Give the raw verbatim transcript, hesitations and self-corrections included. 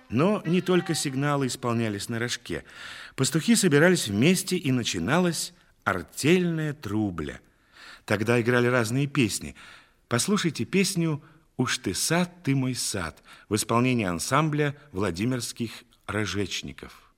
Но не только сигналы исполнялись на рожке. Пастухи собирались вместе, и начиналась артельная трубля. Тогда играли разные песни. Послушайте песню «Уж ты сад, ты мой сад» в исполнении ансамбля Владимирских рожечников.